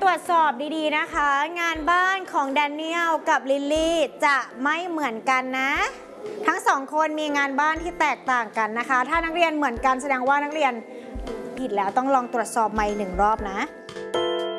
วจสอบดีๆนะคะงานบ้านของแดเนียลกับลิลลี่จะไม่เหมือนกันนะทั้งสองคนมีงานบ้านที่แตกต่างกันนะคะถ้านักเรียนเหมือนกันแสดงว่านักเรียนผิดแล้วต้องลองตรวจสอบใหม่1 รอบนะ